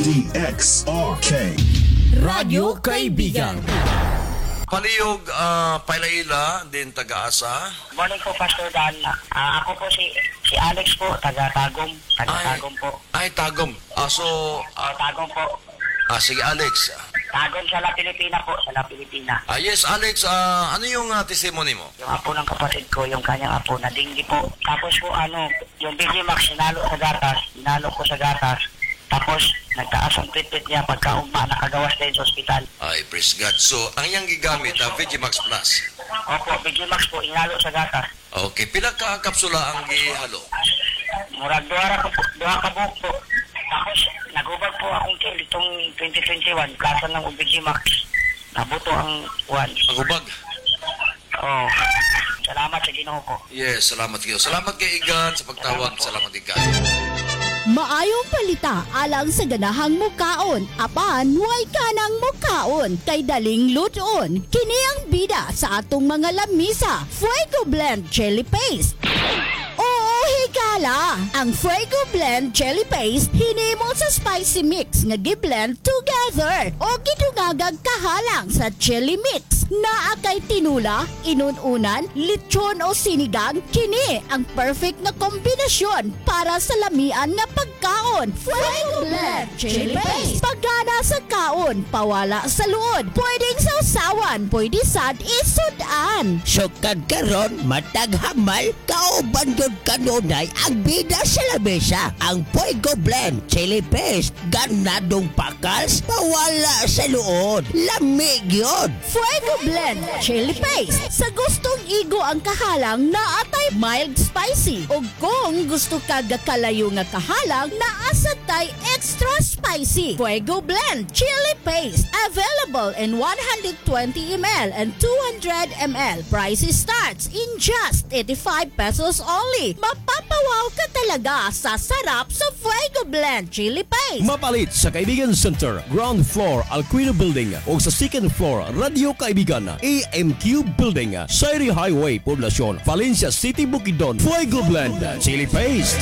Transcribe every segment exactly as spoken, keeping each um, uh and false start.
D X R K Radyo Kaibigan. Palihog, uh, Pailaila, din taga-asa. Morning po, Pastor Dan. Ah, ako po si si Alex po, taga-Tagum. Taga-Tagum po. Ay, Tagum. Ah, so, Ah, ah, Tagum po. ah, sige Alex. Tagum sa La Pilipina po, sa La Pilipina. Ah, yes, Alex, ah, ano yung ah, testimony mo? Yung apo ng kapatid ko, yung kanyang apo na dinggi po. Tapos po ano, yung B G Max, sinalo sa gatas. Sinalo ko sa gatas. Tapos, nagtaas ang treatment niya pagkaugma, nakagawas din sa ospital. Ay, praise God. So, ang iyang gigamit, ah, Vegimax Plus. Opo, B G Max po, inalo sa gatas. Okay, pila ka kapsula ang gihalo? Murag duha ka po, duha ka buhok po. Tapos, nagubag po akong kill itong twenty twenty-one, klasa ng B G Max. Nabuto ang one. Ang hubag. Oh, salamat sa Ginoo ko. Yes, salamat kayo. Salamat kay Igan sa pagtawag. Salamat, Igan. Maayong palita alang sa ganahang mukaon. Apan, huwag ka ng mukaon. Kay daling luton. Kini ang bida sa atong mga lamisa. Fuego Blend Chili Paste. Oo, higala! Ang Fuego Blend Chili Paste hinimo sa spicy mix nga gi-blend together o gidungagag kahalang sa chili mix. Naa kay tinula, inununan, lechon o sinigang, kini ang perfect na kombinasyon para sa lamian nga pagkaon. Fuego Blend Chili Paste. Pagana sa kaon, pawala sa luod. Pwedeng sausawan, pwede sad isudan. Sukad karon matag hamal kauban gyud kanunay ang bida sa lamesa. Ang Fuego Blend Chili Paste ganadong pakals pawala sa luod. Lamig yun. Fuego Blend Chili Paste. Sa gustong igo ang kahalang na atay mild spicy. O kung gusto ka gakalayo nga kahalang na asatay extra spicy. Fuego Blend Chili Paste. Available in one hundred twenty milliliters and two hundred milliliters. Price starts in just eighty-five pesos only. Mapapawaw ka talaga sa sarap sa Fuego Blend Chili Paste. Mapalit sa Kaibigan Center, ground floor, Alquino Building o sa second floor, Radio Kaibigan, A M Q Building, Sairi Highway, Poblacion, Valencia City, Bukidnon. Fuego Blend Chili Paste.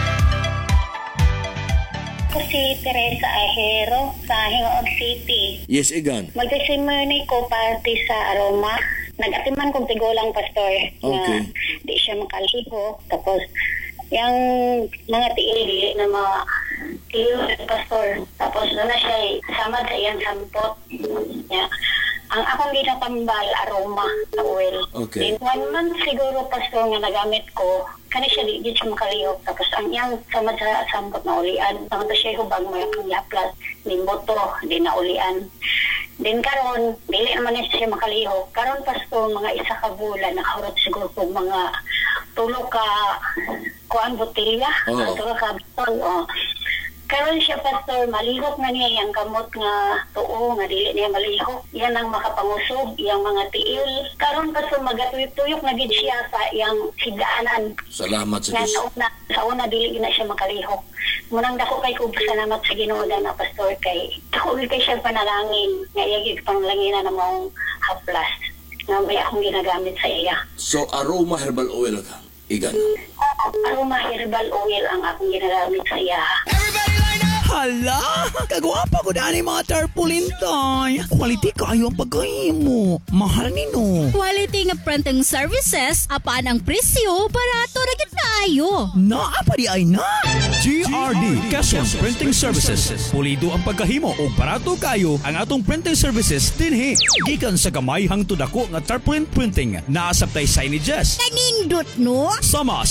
Ako si Teresa Ahero sa Hingoog City. Yes, Igan. Magsisimony ko party sa Aroma. Nag-atiman kong tigulang pastor na Okay. di siya makaliho. Tapos, yung mga tiili na mga tiyo ng pastor. Tapos, doon na siya sama sa iyang sampot. Yeah. Ang akong ginatambal, aroma, sa oil. Okay. Then, one month siguro, pastor, nga nagamit ko, kani siya di di siya makalihok. Tapos, ang iyang sama sa sampot na ulian. Tapos siya hubag mo yung yaplas, din boto, din na ulian. Din karon, dili naman na siya makalihok. Karon, pastor, mga isa ka bulan, nakahurot siguro po mga tulo ka kuan botilya. Oo. Tulo ka botol, oh. Karon siya, pastor, malihok na niya yung kamot nga tuo, nga dili niya malihok. Yan ang makapangusog, yung mga tiil. Karon, pastor, magatuyok-tuyok na gid siya sa yung higdaanan. Salamat sa Nga Diyos. sa una, sa una dili na siya makalihok. Munang dako kay kog salamat sa Ginoo na pastor kay dako kay siya panalangin. Nga iyagig panalangin na mong haplas. Nga may akong ginagamit sa iya. So, aroma herbal oil ka, Igan. Aroma herbal oil ang akong ginagamit sa iya. Hala, kagwapa ko dani mga tarpaulin toy. Quality kayo ang pagkahimo. Mahal nino. Quality nga printing services, apaan ang presyo, barato na gid kaayo. Naa pa di ay na. G R D Quezon Printing Services. Pulido ang pagkahimo o barato kayo ang atong printing services dinhi. Gikan sa gamay hangtod ako nga tarpaulin printing. Naasap tay signages. Kanindot no? Sama